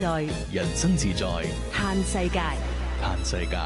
在人生自在嘆世界。 嘆世界。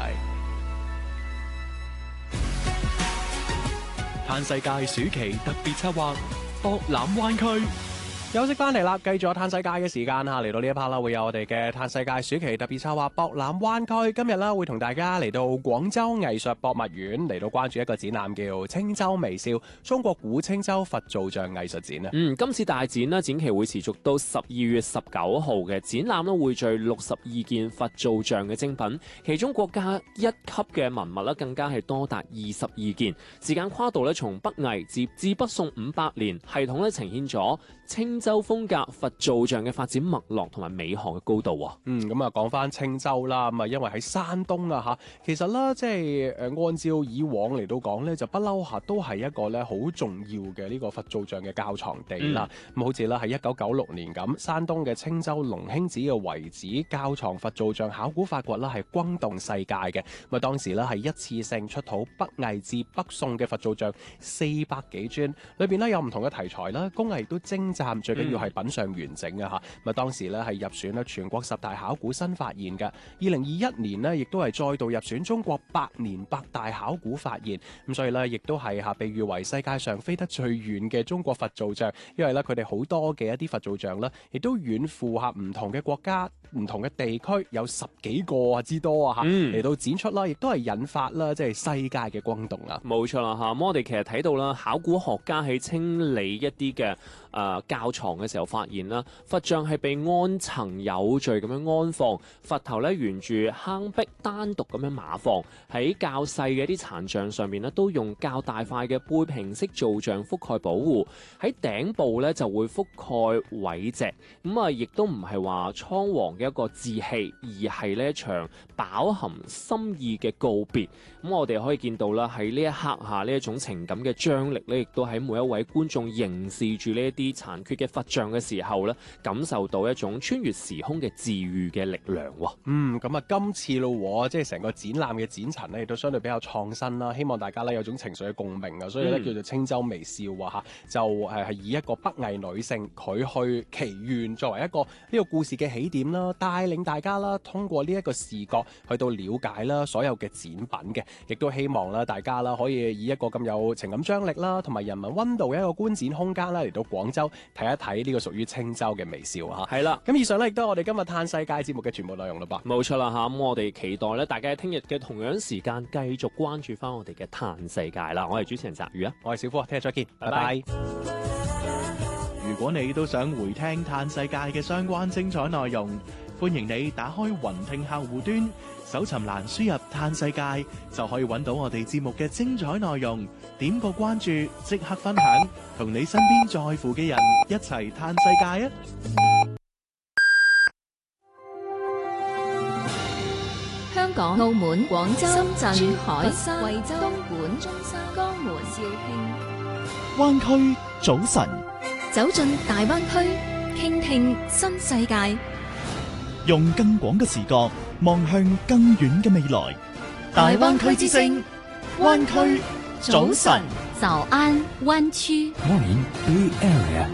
嘆世界暑期特別策劃博覽灣區。 休息翻嚟啦，繼續有嘆世界嘅時間嚇，嚟到呢一 part 啦，會有我哋嘅嘆世界暑期特別策劃博覽灣區。今日啦，會同大家嚟到廣州藝術博物院，嚟到關注一個展覽叫青州微笑中國古青州佛造像藝術展啊。 今次大展呢，展期會持續到12月19號嘅展覽呢，匯聚62件佛造像嘅精品，其中國家一級嘅文物呢，更加係多達22件，時間跨度呢，從北魏至北宋500年，系統呢呈現咗青州風格佛造像嘅發展脈絡同埋美學嘅高度啊。 咁啊講翻青州啦，咁啊因為喺山東啊嚇，其實啦即係按照以往嚟到講咧，就不嬲嚇都係一個咧好重要嘅呢個佛造像嘅窖藏地啦。咁好似啦喺1996年咁，山東嘅青州龍興寺嘅遺址窖藏佛造像考古發掘啦係轟動世界嘅。咁啊當時咧係一次性出土北魏至北宋嘅佛造像400幾尊，裏邊咧有唔同嘅題材啦，工藝都精湛，最緊要係品相完整啊嚇。咁當時咧係入選咧全國10大考古新發現嘅。2021年呢，亦都係再度入選中國百年百大考古發現。咁所以咧，亦都係被譽為世界上飛得最遠嘅中國佛造像，因為咧佢哋好多嘅一啲佛造像咧，亦都遠赴唔同嘅國家、唔同嘅地區，有10幾個之多啊嚇，嚟到展出啦，亦都係引發啦即係世界嘅轟動啊。 冇錯啦嚇，咁我哋其實睇到啦，考古學家喺清理一啲嘅窖藏嘅時候發現啦，佛像係被按層有序咁樣安放，佛頭咧沿住坑壁單獨咁樣碼放，喺較細嘅一啲殘像上面咧都用較大塊嘅背平式造像覆蓋保護，喺頂部咧就會覆蓋偉脊，亦都唔係話倉皇嘅一個志氣，而係呢一場飽含心意嘅告別。咁我哋可以見到啦，喺呢一刻下呢一種情感嘅張力咧，亦都喺每一位觀眾凝視住呢一啲殘缺嘅佛像嘅時候咧，感受到一種穿越時空嘅治愈嘅力量喎。 咁啊，今次咯，即係成個展覽嘅展陳咧，亦都相對比較創新啦。希望大家咧有種情緒嘅共鳴啊，所以咧叫做青州微笑啊嚇，就係以一個北魏女性佢去祈願作為一個呢個故事嘅起點啦，帶領大家啦通過呢一個視覺去到了解啦所有嘅展品嘅，亦都希望啦大家啦可以以一個咁有情感張力啦同埋人文溫度嘅一個觀展空間啦嚟到廣州睇一睇呢個屬於青州嘅微笑嚇。 係啦， 咁以上咧亦都係我哋今日嘆世界節目嘅全部內容啦噃。 冇錯啦嚇，咁我哋期待咧大家喺聽日嘅同樣時間繼續關注翻我哋嘅嘆世界啦。我係主持人澤宇啊， 我係小夫，聽日再見，拜拜。 如果你都想回聽嘆世界嘅相關精彩內容，歡迎你打開雲聽客戶端，搜尋欄輸入嘆世界，就可以揾到我哋節目嘅精彩內容。點個關注，即刻分享，同你身邊在乎嘅人一齊嘆世界啊！ 香港、澳門、廣州、深圳、珠海、惠州、東莞、中山、江門、肇慶。 灣區早晨， 走進大灣區，傾聽新世界， 用更廣嘅視角望向更遠嘅未來。大灣區之聲，灣區早晨， 早安灣區。 Morning Bay Area。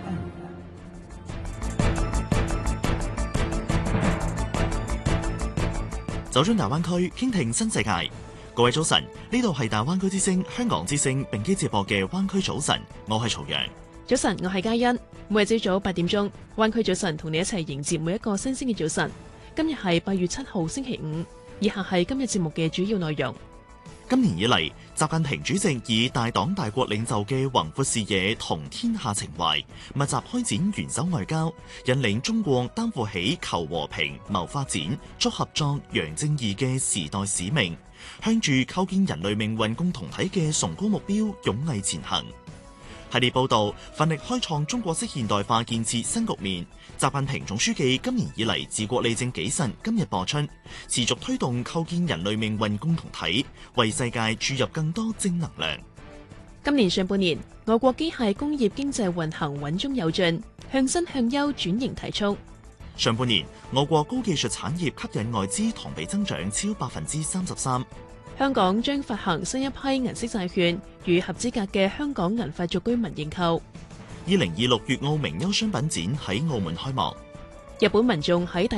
走進大灣區，傾聽新世界。各位早晨，呢度係大灣區之聲、香港之聲並機接播嘅灣區早晨，我係曹陽。 早晨，我係嘉欣。每日朝早8點鐘，灣區早晨同你一齊迎接每一個新鮮嘅早晨。今日係8月7號星期五，以下係今日節目嘅主要內容。 今年以嚟，習近平主席以大黨大國領袖嘅宏闊視野同天下情懷，密集開展元首外交，引領中國擔負起求和平、謀發展、促合作、揚正義嘅時代使命，向住構建人類命運共同體嘅崇高目標勇毅前行。系列報導奮力開創中國式現代化建設新局面。習近平總書記今年以嚟治國理政紀慎今日播出，持續推動構建人類命運共同體，為世界注入更多正能量。 今年上半年，我國機械工業經濟運行穩中有進，向新向優轉型提速。 上半年，我國高技術產業吸引外資同比增長超33%。 香港將發行新一批銀色債券，與合資格嘅香港銀髮族居民認購。 2026粵澳名優商品展喺澳門開幕。 日本民眾喺